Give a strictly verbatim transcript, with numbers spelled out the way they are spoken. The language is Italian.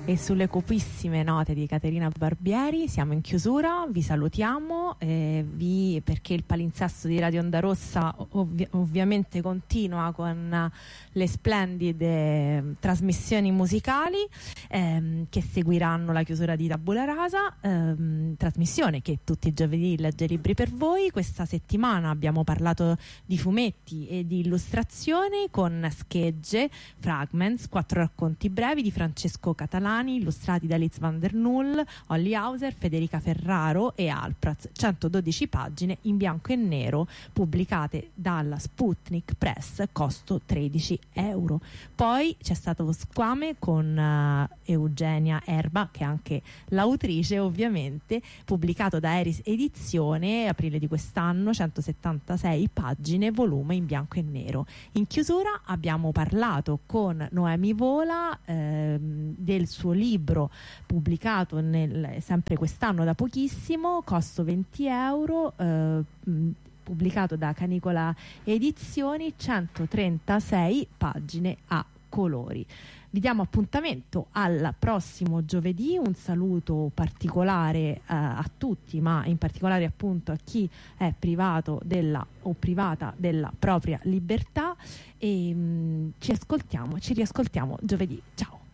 E sulle copissime note di Caterina Barbieri siamo in chiusura, vi salutiamo, eh, vi, perché il palinsesto di Radio Onda Rossa ovvi ovviamente continua con le splendide eh, trasmissioni musicali ehm, che seguiranno la chiusura di Tabula Rasa, ehm, trasmissione che tutti i giovedì legge libri per voi. Questa settimana abbiamo parlato di fumetti e di illustrazioni con Schegge, Fragments, quattro racconti brevi di Francesco Catalani, illustrati da Liz van der Nul, Holly Hauser, Federica Ferraro e Alpraz, centododici pagine in bianco e nero, pubblicate dalla Sputnik Press, costo tredici euro. Poi c'è stato Squame con uh, Eugenia Erba, che è anche l'autrice ovviamente, pubblicato da Eris Edizione, aprile di quest'anno, centosettantasei pagine, volume in bianco e nero. In chiusura abbiamo parlato con Noemi Vola ehm, del suo libro pubblicato nel, sempre quest'anno da pochissimo, costo venti euro, eh, pubblicato da Canicola Edizioni, centotrentasei pagine a colori. Vi diamo appuntamento al prossimo giovedì, un saluto particolare eh, a tutti, ma in particolare appunto a chi è privato della o privata della propria libertà, e mh, ci ascoltiamo, ci riascoltiamo giovedì. Ciao!